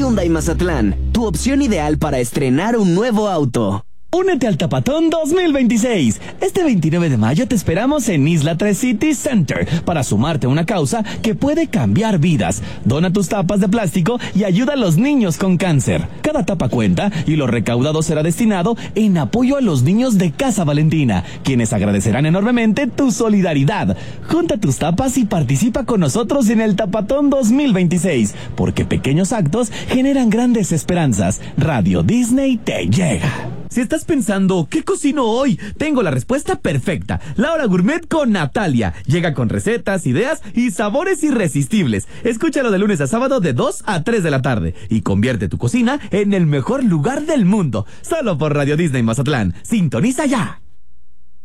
Hyundai Mazatlán, tu opción ideal para estrenar un nuevo auto. Únete al Tapatón 2026. Este 29 de mayo te esperamos en Isla 3 City Center para sumarte a una causa que puede cambiar vidas. Dona tus tapas de plástico y ayuda a los niños con cáncer. Cada tapa cuenta y lo recaudado será destinado en apoyo a los niños de Casa Valentina, quienes agradecerán enormemente tu solidaridad. Junta tus tapas y participa con nosotros en el Tapatón 2026, porque pequeños actos generan grandes esperanzas. Radio Disney te llega. Si estás pensando, ¿qué cocino hoy? Tengo la respuesta perfecta. La Hora Gourmet con Natalia. Llega con recetas, ideas y sabores irresistibles. Escúchalo de lunes a sábado de 2 a 3 de la tarde y convierte tu cocina en el mejor lugar del mundo. Solo por Radio Disney Mazatlán. Sintoniza ya.